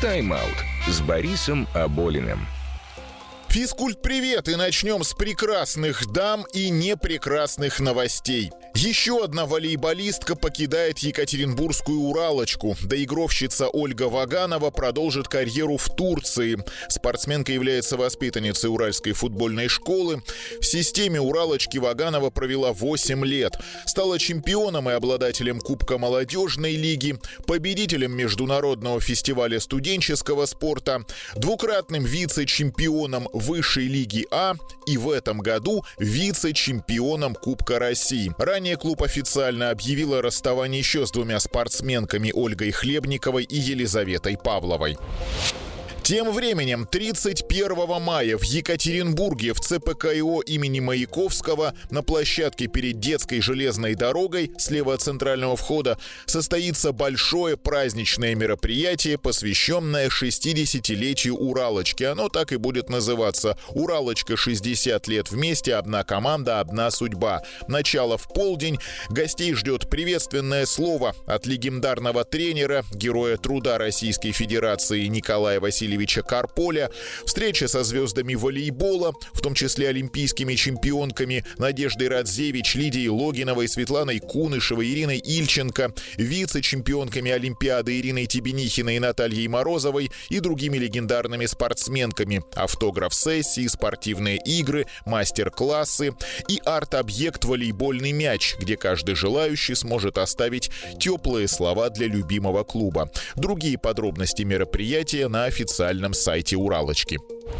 Тайм-аут с Борисом Аболиным. Физкульт-привет! И начнем с прекрасных дам и непрекрасных новостей. Еще одна волейболистка покидает Екатеринбургскую «Уралочку». Доигровщица Ольга Ваганова продолжит карьеру в Турции. Спортсменка является воспитанницей Уральской футбольной школы. В системе «Уралочки» Ваганова провела 8 лет. Стала чемпионом и обладателем Кубка молодежной лиги, победителем Международного фестиваля студенческого спорта, двукратным вице-чемпионом Высшей лиги А и в этом году вице-чемпионом Кубка России. Ранее клуб официально объявил о расставании еще с двумя спортсменками Ольгой Хлебниковой и Елизаветой Павловой. Тем временем 31 мая в Екатеринбурге в ЦПКИО имени Маяковского на площадке перед детской железной дорогой слева от центрального входа состоится большое праздничное мероприятие, посвященное 60-летию «Уралочки». Оно так и будет называться «Уралочка 60 лет вместе, одна команда, одна судьба». Начало в полдень. Гостей ждет приветственное слово от легендарного тренера, героя труда Российской Федерации Николая Васильевича Карполя, встреча со звездами волейбола, в том числе олимпийскими чемпионками Надеждой Радзевич, Лидией Логиновой, Светланой Кунышевой, Ириной Ильченко, вице-чемпионками Олимпиады Ириной Тебенихиной и Натальей Морозовой и другими легендарными спортсменками, автограф-сессии, спортивные игры, мастер-классы и арт-объект «Волейбольный мяч», где каждый желающий сможет оставить теплые слова для любимого клуба. Другие подробности мероприятия на официальном сайте «Уралочки».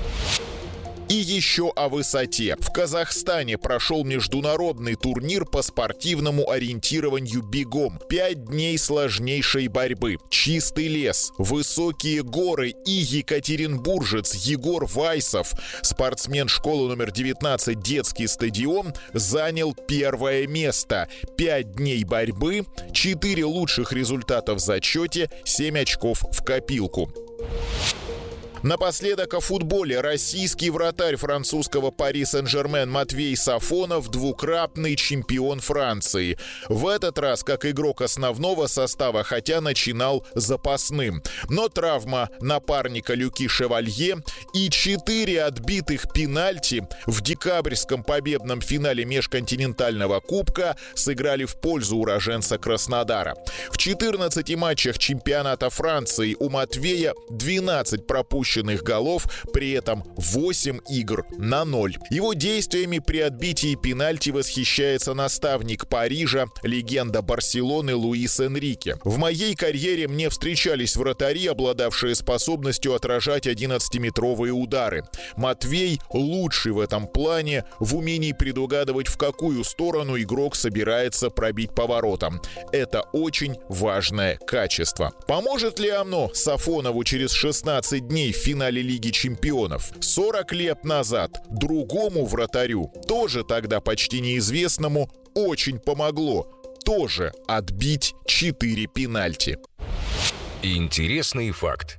И еще о высоте. В Казахстане прошел международный турнир по спортивному ориентированию бегом. 5 дней сложнейшей борьбы. Чистый лес, высокие горы и екатеринбуржец Егор Вайсов, спортсмен школы номер 19 «Детский стадион», занял первое место. 5 дней борьбы, 4 лучших результата в зачете, 7 очков в копилку. Напоследок о футболе. Российский вратарь французского Пари Сен-Жермен Матвей Сафонов — двукратный чемпион Франции. В этот раз как игрок основного состава, хотя начинал запасным. Но травма напарника Люки Шевалье и 4 отбитых пенальти в декабрьском победном финале межконтинентального кубка сыграли в пользу уроженца Краснодара. В 14 матчах чемпионата Франции у Матвея 12 пропущенных голов, при этом 8 игр на 0. Его действиями при отбитии пенальти восхищается наставник Парижа, легенда Барселоны Луис Энрике. В моей карьере мне встречались вратари, обладавшие способностью отражать 11-метровые удары. Матвей лучший в этом плане, в умении предугадывать, в какую сторону игрок собирается пробить поворотом. Это очень важное качество. Поможет ли оно Сафонову через 16 дней в финале Лиги чемпионов? 40 лет назад другому вратарю, тоже тогда почти неизвестному, очень помогло тоже отбить 4 пенальти. Интересный факт.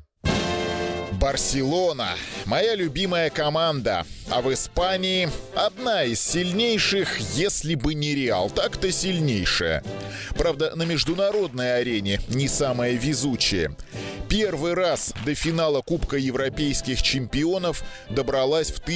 Барселона – моя любимая команда, а в Испании одна из сильнейших, если бы не Реал, так-то сильнейшая. Правда, на международной арене не самая везучая. Первый раз до финала Кубка европейских чемпионов добралась в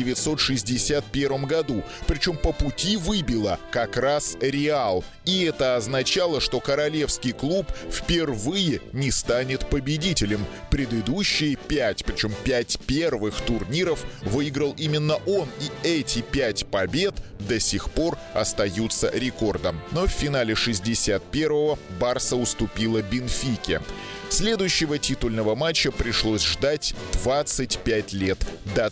1961 году. Причем по пути выбила как раз Реал. И это означало, что королевский клуб впервые не станет победителем. Предыдущие 5, причем 5 первых турниров выиграл именно он. И эти 5 побед до сих пор остаются рекордом. Но в финале 61-го Барса уступила Бенфике. Следующего титульного матча пришлось ждать 25 лет, до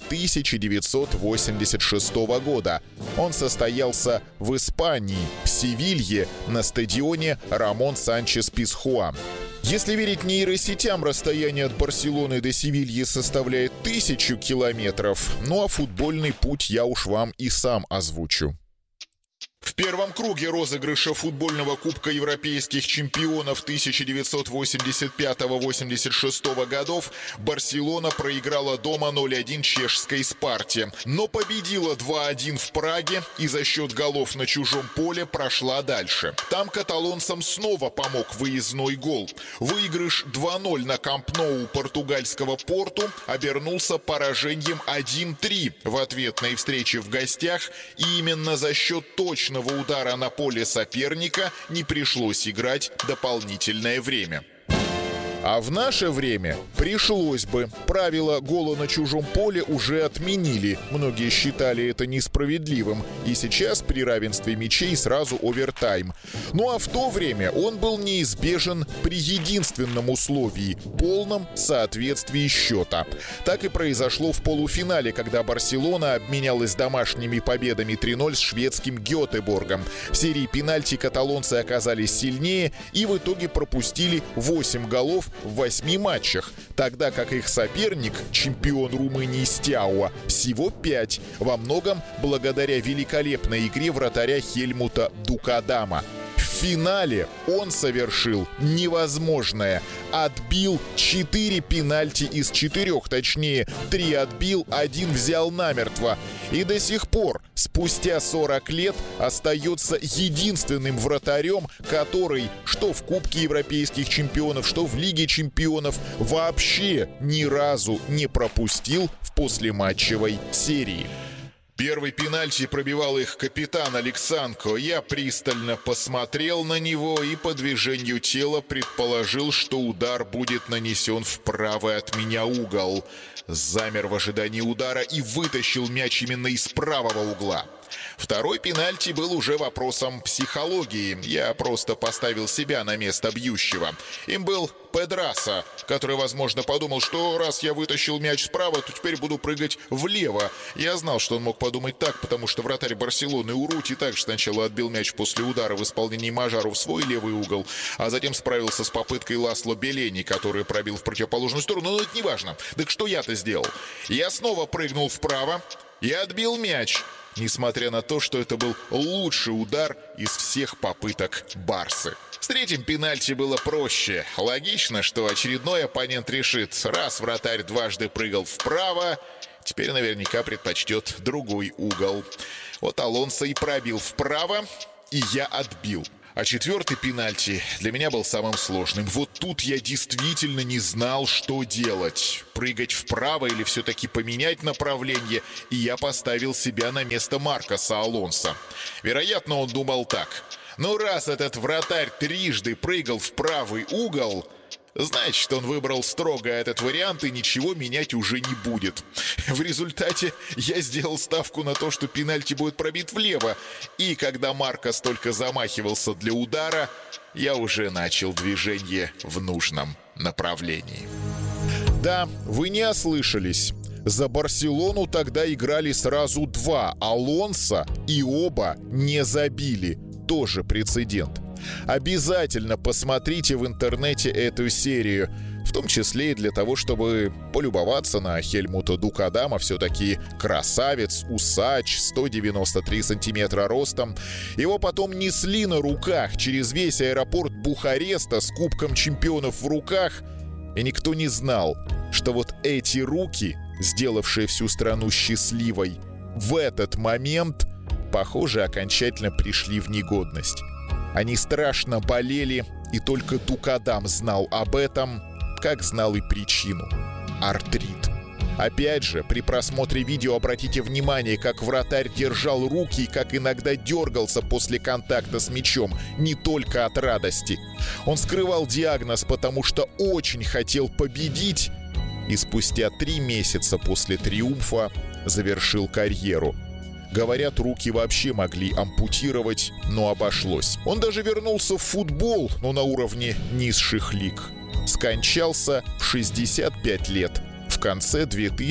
1986 года. Он состоялся в Испании, в Севилье, на стадионе Рамон Санчес Пизхуан. Если верить нейросетям, расстояние от Барселоны до Севильи составляет 1000 километров. Ну а футбольный путь я уж вам и сам озвучу. В В первом круге розыгрыша футбольного Кубка Европейских чемпионов 1985-86 годов Барселона проиграла дома 0-1 чешской «Спарте», но победила 2-1 в Праге и за счет голов на чужом поле прошла дальше. Там каталонцам снова помог выездной гол. Выигрыш 2-0 на Камп Ноу португальского «Порту» обернулся поражением 1-3 в ответной встрече в гостях, и именно за счет точного удара на поле соперника не пришлось играть дополнительное время. А в наше время пришлось бы. Правила гола на чужом поле уже отменили. Многие считали это несправедливым. И сейчас при равенстве мячей сразу овертайм. Ну а в то время он был неизбежен при единственном условии – полном соответствии счета. Так и произошло в полуфинале, когда Барселона обменялась домашними победами 3-0 с шведским Гетеборгом. В серии пенальти каталонцы оказались сильнее и в итоге пропустили 8 голов в 8 матчах, тогда как их соперник, чемпион Румынии Стяуа, всего 5, во многом благодаря великолепной игре вратаря Хельмута Дукадама. В финале он совершил невозможное. Отбил 4 пенальти из 4, точнее 3 отбил, 1 взял намертво. И до сих пор, спустя 40 лет, остается единственным вратарем, который, что в Кубке Европейских чемпионов, что в Лиге чемпионов, вообще ни разу не пропустил в послематчевой серии. Первый пенальти пробивал их капитан Алексанко. Я пристально посмотрел на него и по движению тела предположил, что удар будет нанесен в правый от меня угол. Замер в ожидании удара и вытащил мяч именно из правого угла. Второй пенальти был уже вопросом психологии. Я просто поставил себя на место бьющего. Им был Педраса, который, возможно, подумал, что раз я вытащил мяч справа, то теперь буду прыгать влево. Я знал, что он мог подумать так, потому что вратарь Барселоны Уррути также сначала отбил мяч после удара в исполнении Мажару в свой левый угол, а затем справился с попыткой Ласло Белени, который пробил в противоположную сторону. Но это не важно. Так что я-то сделал? Я снова прыгнул вправо и отбил мяч, несмотря на то, что это был лучший удар из всех попыток Барсы. С третьим пенальти было проще. Логично, что очередной оппонент решит, раз вратарь дважды прыгал вправо, теперь наверняка предпочтет другой угол. Вот Алонсо и пробил вправо, и я отбил. А четвертый пенальти для меня был самым сложным. Вот тут я действительно не знал, что делать. Прыгать вправо или все-таки поменять направление. И я поставил себя на место Маркоса Алонсо. Вероятно, он думал так. Ну, раз этот вратарь трижды прыгал в правый угол, значит, он выбрал строго этот вариант и ничего менять уже не будет. В результате я сделал ставку на то, что пенальти будет пробит влево. И когда Маркос только замахивался для удара, я уже начал движение в нужном направлении. Да, вы не ослышались. За Барселону тогда играли сразу 2 Алонсо, и оба не забили. Тоже прецедент. Обязательно посмотрите в интернете эту серию, в том числе и для того, чтобы полюбоваться на Хельмута Дукадама. Все-таки красавец, усач, 193 сантиметра ростом. Его потом несли на руках через весь аэропорт Бухареста с Кубком чемпионов в руках. И никто не знал, что вот эти руки, сделавшие всю страну счастливой, в этот момент, похоже, окончательно пришли в негодность. Они страшно болели, и только Дукадам знал об этом, как знал и причину – артрит. Опять же, при просмотре видео обратите внимание, как вратарь держал руки и как иногда дергался после контакта с мячом, не только от радости. Он скрывал диагноз, потому что очень хотел победить, и спустя 3 месяца после триумфа завершил карьеру. Говорят, руки вообще могли ампутировать, но обошлось. Он даже вернулся в футбол, но на уровне низших лиг. Скончался в 65 лет, в конце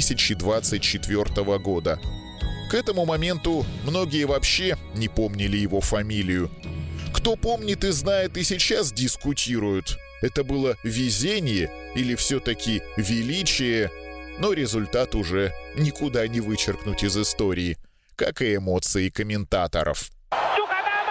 2024 года. К этому моменту многие вообще не помнили его фамилию. Кто помнит и знает, и сейчас дискутируют. Это было везение или все-таки величие? Но результат уже никуда не вычеркнуть из истории, как и эмоции комментаторов. Дукадам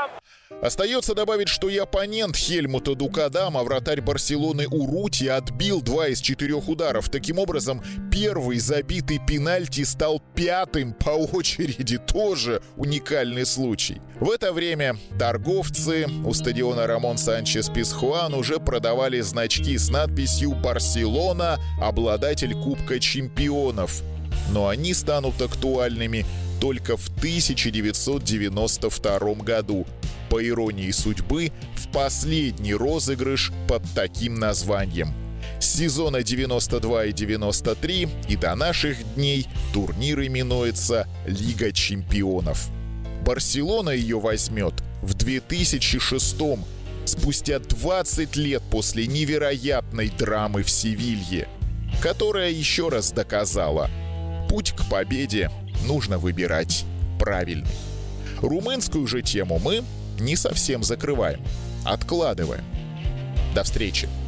Остается добавить, что и оппонент Хельмута Дукадама, вратарь Барселоны Уррути, отбил 2 из 4 ударов. Таким образом, первый забитый пенальти стал 5-м по очереди. Тоже уникальный случай. В это время торговцы у стадиона Рамон Санчес Пизхуан уже продавали значки с надписью «Барселона – обладатель Кубка чемпионов». Но они станут актуальными только в 1992 году. По иронии судьбы, в последний розыгрыш под таким названием. С сезона 92 и 93 и до наших дней турнир именуется Лига чемпионов. Барселона ее возьмет в 2006-м, спустя 20 лет после невероятной драмы в Севилье, которая еще раз доказала: путь к победе нужно выбирать правильный. Румынскую же тему мы не совсем закрываем, откладываем. До встречи!